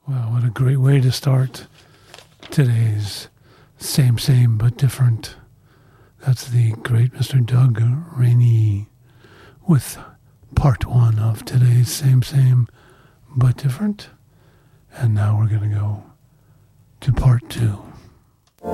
Well, what a great way to start today's Same But Different. That's the great Mr. Doug Rainey with part one of today's Same But Different. And now we're going to go to part two.